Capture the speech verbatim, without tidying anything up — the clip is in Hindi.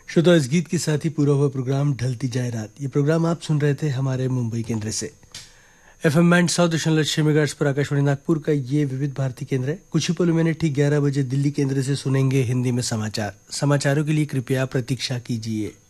श्रोता, इस गीत के साथ ही पूरा हुआ प्रोग्राम ढलती जाए रात। ये प्रोग्राम आप सुन रहे थे हमारे मुंबई केंद्र से। एफ एम बैंड सौ दशमलव छह मेगाहर्ट्ज पर आकाशवाणी नागपुर का ये विविध भारती केंद्र है। कुछ ही पलों में ठीक ग्यारह बजे दिल्ली केंद्र से सुनेंगे हिंदी में समाचार। समाचारों के लिए कृपया प्रतीक्षा कीजिए।